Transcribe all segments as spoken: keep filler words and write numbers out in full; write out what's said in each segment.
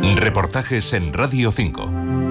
Reportajes en Radio cinco.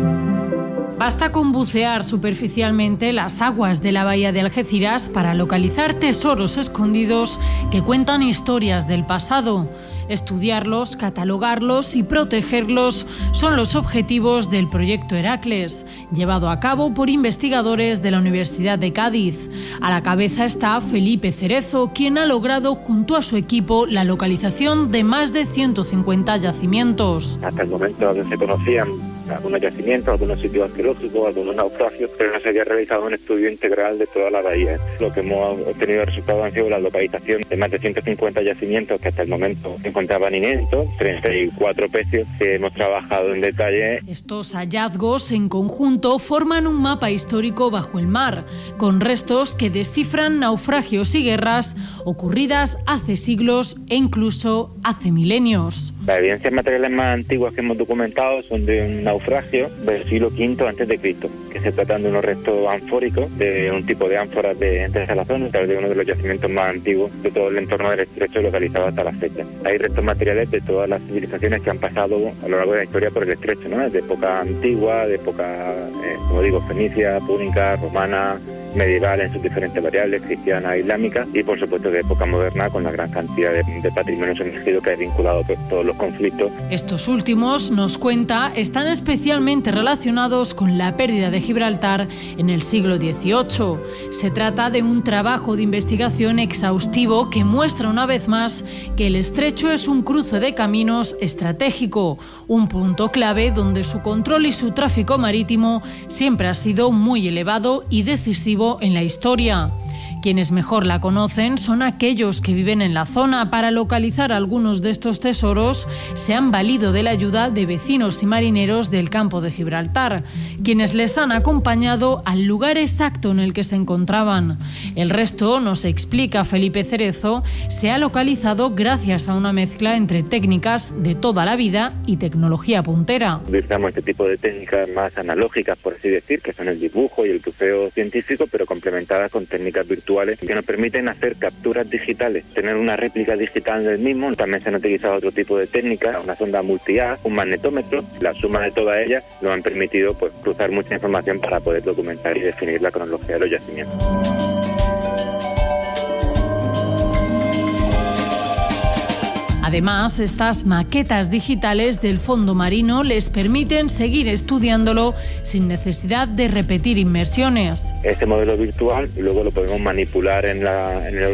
Basta con bucear superficialmente las aguas de la bahía de Algeciras para localizar tesoros escondidos que cuentan historias del pasado. Estudiarlos, catalogarlos y protegerlos son los objetivos del proyecto Heracles, llevado a cabo por investigadores de la Universidad de Cádiz. A la cabeza está Felipe Cerezo, quien ha logrado junto a su equipo la localización de más de ciento cincuenta yacimientos. Hasta el momento se conocían algunos yacimientos, algunos sitios arqueológicos, algunos naufragios, pero no se había realizado un estudio integral de toda la bahía. Lo que hemos obtenido resultados han sido la localización de más de ciento cincuenta yacimientos que hasta el momento se encontraban inéditos, treinta y cuatro pecios que hemos trabajado en detalle. Estos hallazgos en conjunto forman un mapa histórico bajo el mar, con restos que descifran naufragios y guerras ocurridas hace siglos e incluso hace milenios. Las evidencias materiales más antiguas que hemos documentado son de un naufragio del siglo quinto antes de Cristo, que se tratan de unos restos anfóricos, de un tipo de ánforas de, de salazón, de uno de los yacimientos más antiguos de todo el entorno del estrecho localizado hasta la fecha. Hay restos materiales de todas las civilizaciones que han pasado a lo largo de la historia por el estrecho, ¿no? De época antigua, de época, eh, como digo, fenicia, púnica, romana, medieval en sus diferentes variables, cristiana, islámica, y por supuesto de época moderna con la gran cantidad de, de patrimonio sumergido que ha vinculado pues, todos los conflictos. Estos últimos, nos cuenta, están especialmente relacionados con la pérdida de Gibraltar en el siglo dieciocho. Se trata de un trabajo de investigación exhaustivo que muestra una vez más que el estrecho es un cruce de caminos estratégico, un punto clave donde su control y su tráfico marítimo siempre ha sido muy elevado y decisivo en la historia. Quienes mejor la conocen son aquellos que viven en la zona. Para localizar algunos de estos tesoros se han valido de la ayuda de vecinos y marineros del campo de Gibraltar, quienes les han acompañado al lugar exacto en el que se encontraban. El resto, nos explica Felipe Cerezo, se ha localizado gracias a una mezcla entre técnicas de toda la vida y tecnología puntera. Utilizamos este tipo de técnicas más analógicas, por así decir, que son el dibujo y el buceo científico, pero complementadas con técnicas virtuales que nos permiten hacer capturas digitales, tener una réplica digital del mismo. También se han utilizado otro tipo de técnicas, una sonda multi-haz, un magnetómetro. La suma de todas ellas nos han permitido pues, cruzar mucha información para poder documentar y definir la cronología de los yacimientos. Además, estas maquetas digitales del fondo marino les permiten seguir estudiándolo sin necesidad de repetir inmersiones. Este modelo virtual luego lo podemos manipular en, la, en el